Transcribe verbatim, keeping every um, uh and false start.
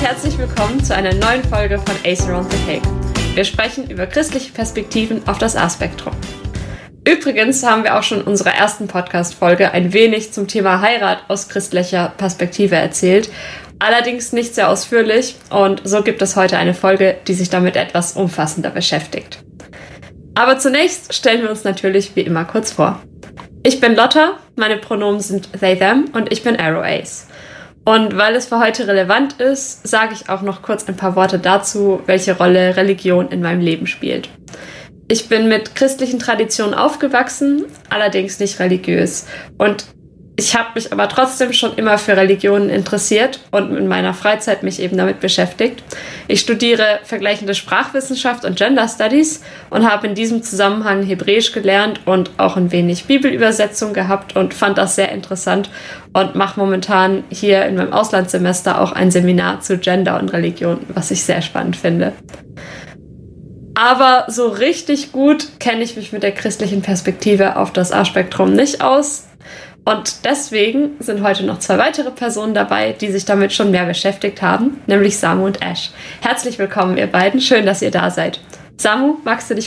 Herzlich willkommen zu einer neuen Folge von Ace Around the Cake. Wir sprechen über christliche Perspektiven auf das A-Spektrum. Übrigens haben wir auch schon in unserer ersten Podcast-Folge ein wenig zum Thema Heirat aus christlicher Perspektive erzählt, allerdings nicht sehr ausführlich, und so gibt es heute eine Folge, die sich damit etwas umfassender beschäftigt. Aber zunächst stellen wir uns natürlich wie immer kurz vor. Ich bin Lotta, meine Pronomen sind they, them und ich bin Arrow Ace. Und weil es für heute relevant ist, sage ich auch noch kurz ein paar Worte dazu, welche Rolle Religion in meinem Leben spielt. Ich bin mit christlichen Traditionen aufgewachsen, allerdings nicht religiös. Und ich habe mich aber trotzdem schon immer für Religionen interessiert und in meiner Freizeit mich eben damit beschäftigt. Ich studiere vergleichende Sprachwissenschaft und Gender Studies und habe in diesem Zusammenhang Hebräisch gelernt und auch ein wenig Bibelübersetzung gehabt und fand das sehr interessant und mache momentan hier in meinem Auslandssemester auch ein Seminar zu Gender und Religion, was ich sehr spannend finde. Aber so richtig gut kenne ich mich mit der christlichen Perspektive auf das A-Spektrum nicht aus. Und deswegen sind heute noch zwei weitere Personen dabei, die sich damit schon mehr beschäftigt haben, nämlich Samu und Ash. Herzlich willkommen, ihr beiden. Schön, dass ihr da seid. Samu, magst du dich